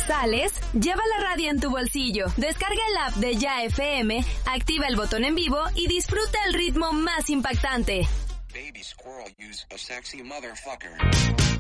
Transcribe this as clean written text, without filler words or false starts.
sales, lleva la radio en tu bolsillo, descarga el app de Ya FM, activa el botón en vivo y disfruta el ritmo más impactante. Baby squirrel use a sexy motherfucker.